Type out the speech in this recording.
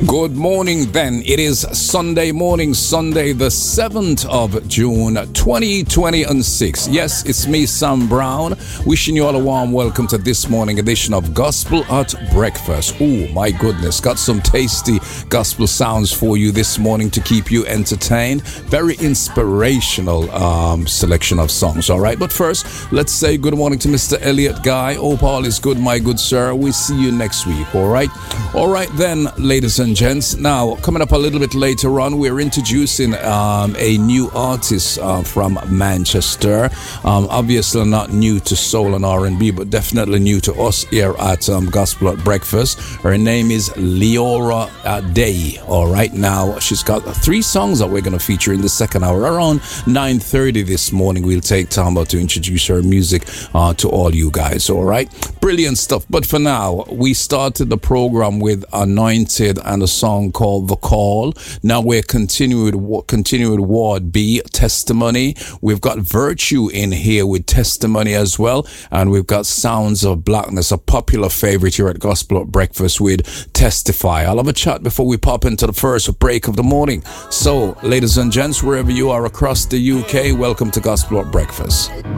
Good morning then. It is Sunday morning, Sunday the 7th of June 2026. Yes, it's me, Sam Brown, wishing you all a warm welcome to this morning edition of Gospel at Breakfast. Oh my goodness, got some tasty gospel sounds for you this morning to keep you entertained. Very inspirational selection of songs, all right? But first, let's say good morning to Mr. Elliot Guy. Hope all is good, my good sir. We see you next week, all right? All right then, ladies and gents. Now, coming up a little bit later on, we're introducing a new artist from Manchester. Obviously not new to soul and R&B, but definitely new to us here at Gospel at Breakfast. Her name is Leora Day. All right, now she's got 3 songs that we're going to feature in the second hour. Around 9:30 this morning, we'll take time out to introduce her music to all you guys. All right, brilliant stuff. But for now, we started the program with Anointed and a song called The Call. Now we're continuing with Ward B, Testimony. We've got Virtue in here with Testimony as well. And we've got Sounds of Blackness, a popular favorite here at Gospel at Breakfast with Testify. I'll have a chat before we pop into the first break of the morning. So, ladies and gents, wherever you are across the UK, welcome to Gospel at Breakfast.